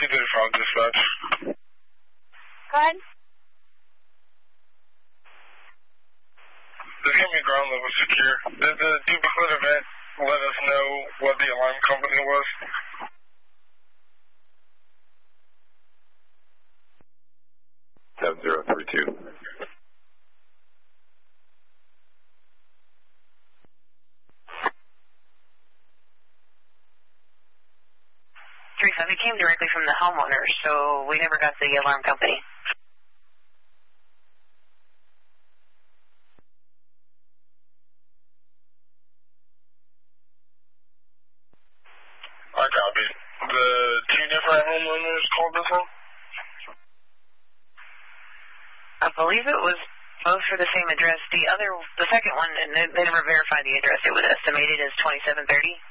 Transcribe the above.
235 dispatch. Go ahead. Just give me ground level secure. Did the duplicate event let us know what the alarm company was? Seven 032. 35, it came directly from the homeowner, so we never got the alarm company. I copy. The two different homeowners called this one? I believe it was both for the same address. The second one, and they never verified the address. It was estimated as 2730.